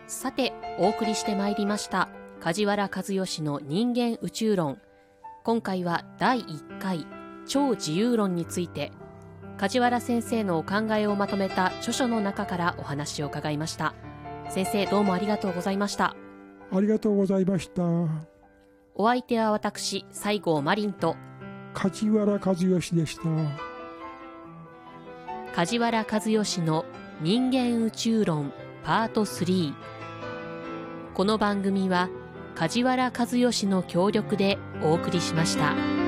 さてお送りしてまいりました梶原一義の人間宇宙論。今回は第1回超自由論について梶原先生のお考えをまとめた著書の中からお話を伺いました。先生、どうもありがとうございました。 ありがとうございました。 お相手は私、西郷真凛と梶原一義でした。 梶原一義の人間宇宙論パート3。この番組は梶原一義の協力でお送りしました。